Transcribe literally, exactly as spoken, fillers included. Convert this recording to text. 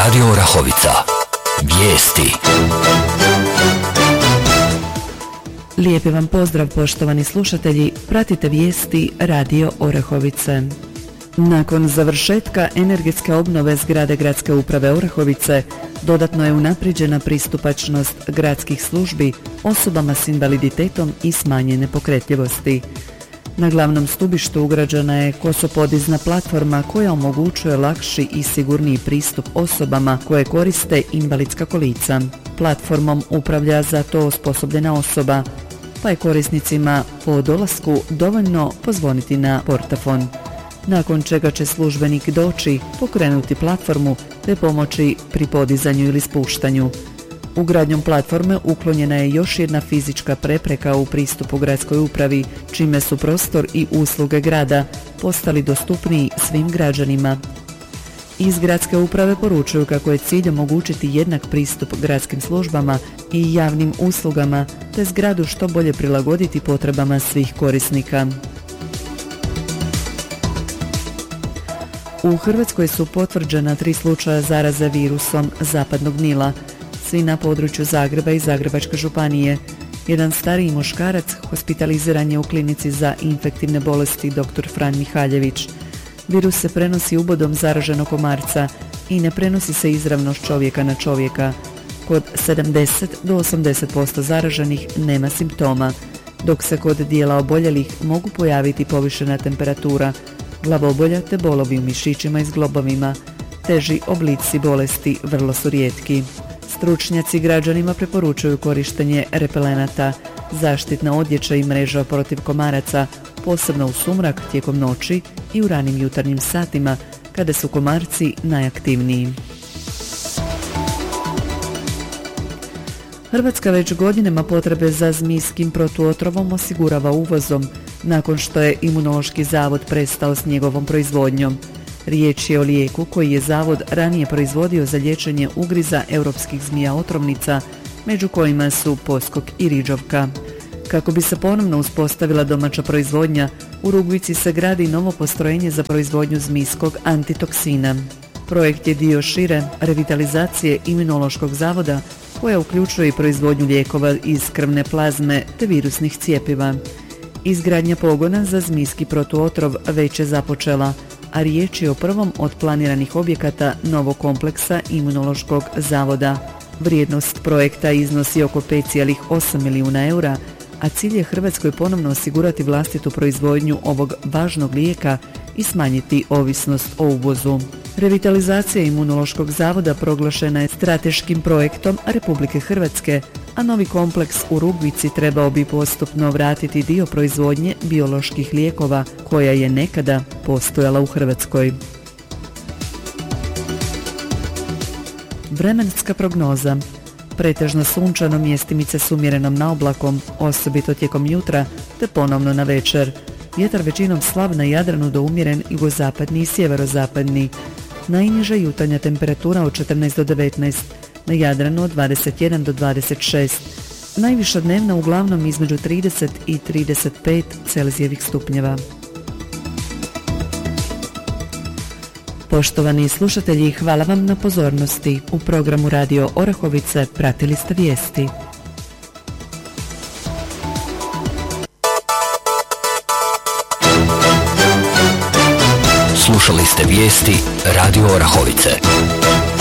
Radio Orahovica. Vijesti. Lijepi vam pozdrav, poštovani slušatelji, pratite vijesti Radio Orahovice. Nakon završetka energetske obnove zgrade Gradske uprave Orahovice, dodatno je unaprijeđena pristupačnost gradskih službi osobama s invaliditetom i smanjene pokretljivosti. Na glavnom stubištu ugrađena je kosopodizna platforma koja omogućuje lakši i sigurniji pristup osobama koje koriste invalidska kolica. Platformom upravlja za to osposobljena osoba, pa je korisnicima po dolasku dovoljno pozvoniti na portafon, nakon čega će službenik doći, pokrenuti platformu te pomoći pri podizanju ili spuštanju. Ugradnjom platforme uklonjena je još jedna fizička prepreka u pristupu gradskoj upravi, čime su prostor i usluge grada postali dostupniji svim građanima. Iz gradske uprave poručuju kako je cilj omogućiti jednak pristup gradskim službama i javnim uslugama, te zgradu što bolje prilagoditi potrebama svih korisnika. U Hrvatskoj su potvrđena tri slučaja zaraze virusom zapadnog Nila, svi na području Zagreba i Zagrebačke županije. Jedan stariji muškarac hospitaliziran je u klinici za infektivne bolesti doktor Fran Mihaljević. Virus se prenosi ubodom zaraženog komarca i ne prenosi se izravno s čovjeka na čovjeka. Kod sedamdeset do osamdeset posto zaraženih nema simptoma, dok se kod dijela oboljelih mogu pojaviti povišena temperatura, glavobolja te bolovi u mišićima i zglobovima. Teži oblici bolesti vrlo su rijetki. Stručnjaci građanima preporučuju korištenje repelenata, zaštitna odjeća i mreža protiv komaraca, posebno u sumrak tijekom noći i u ranim jutarnjim satima, kada su komarci najaktivniji. Hrvatska već godinama potrebe za zmijskim protuotrovom osigurava uvozom, nakon što je Imunološki zavod prestao s njegovom proizvodnjom. Riječ je o lijeku koji je zavod ranije proizvodio za liječenje ugriza europskih zmija otrovnica, među kojima su poskok i riđovka. Kako bi se ponovno uspostavila domaća proizvodnja, u Rugvici se gradi novo postrojenje za proizvodnju zmijskog antitoksina. Projekt je dio šire revitalizacije Imunološkog zavoda, koja uključuje i proizvodnju lijekova iz krvne plazme te virusnih cjepiva. Izgradnja pogona za zmijski protuotrov već je započela, a riječ je o prvom od planiranih objekata novog kompleksa Imunološkog zavoda. Vrijednost projekta iznosi oko pet zarez osam milijuna eura, a cilj je Hrvatskoj ponovno osigurati vlastitu proizvodnju ovog važnog lijeka i smanjiti ovisnost o uvozu. Revitalizacija Imunološkog zavoda proglašena je strateškim projektom Republike Hrvatske, a novi kompleks u Rugvici trebao bi postupno vratiti dio proizvodnje bioloških lijekova koja je nekada postojala u Hrvatskoj. Vremenska prognoza. Pretežno sunčano, mjestimice s umjerenom naoblakom, osobito tijekom jutra, te ponovno na večer. Vjetar većinom slab na Jadranu do umjeren jugozapadni i sjeverozapadni. Najniža jutarnja temperatura od četrnaest do devetnaest, na Jadranu od dvadeset jedan do dvadeset šest. Najviša dnevna uglavnom između trideset i trideset pet Celzijevih stupnjeva. Poštovani slušatelji, hvala vam na pozornosti. U programu Radio Orahovice pratili ste vijesti. Slušali ste vijesti Radio Orahovice.